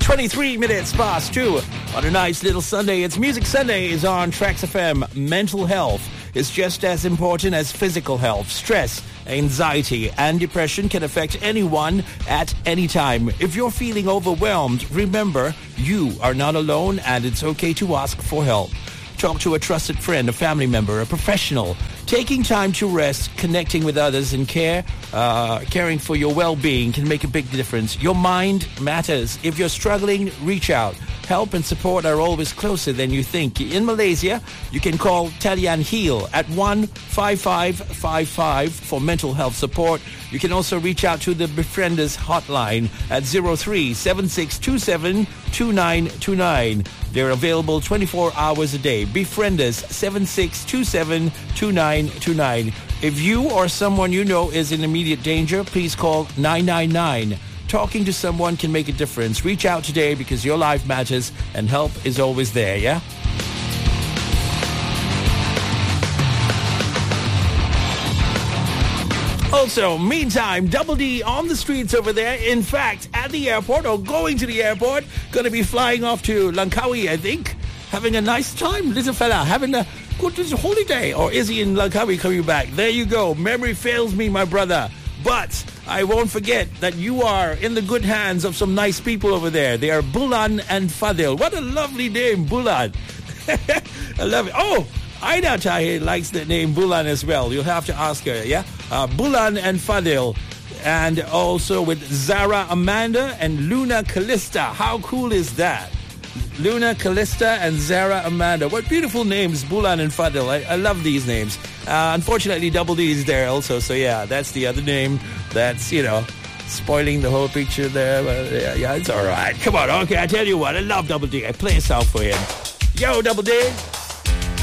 23 minutes past 2 on a nice little Sunday. It's Music Sundays on Trax FM. Mental health is just as important as physical health. Stress, anxiety, and depression can affect anyone at any time. If you're feeling overwhelmed, remember, you are not alone and it's okay to ask for help. Talk to a trusted friend, a family member, a professional. Taking time to rest, connecting with others and caring for your well-being can make a big difference. Your mind matters. If you're struggling, reach out. Help and support are always closer than you think. In Malaysia, you can call Talian Heal at 15555 for mental health support. You can also reach out to the Befrienders hotline at 03-7627-2929. They're available 24 hours a day. Befrienders 7627-2929. If you or someone you know is in immediate danger, please call 999. Talking to someone can make a difference. Reach out today because your life matters and help is always there, yeah? Also, meantime, Double D on the streets over there. In fact, at the airport or going to the airport, going to be flying off to Langkawi, I think. Having a nice time, little fella, having a good holiday. Or is he in Langkawi coming back? There you go. Memory fails me, my brother. But I won't forget that you are in the good hands of some nice people over there. They are Bulan and Fadil. What a lovely name, Bulan. I love it. Oh, Aida Tahir likes the name Bulan as well. You'll have to ask her, yeah? Bulan and Fadil. And also with Zara Amanda and Luna Callista. How cool is that? Luna Callista and Zara Amanda. What beautiful names, Bulan and Fadil. I love these names. Unfortunately, Double D is there also. So, yeah, that's the other name that's, spoiling the whole picture there. But, yeah, it's all right. Come on. Okay, I tell you what. I love Double D. I play a song for him. Yo, Double D.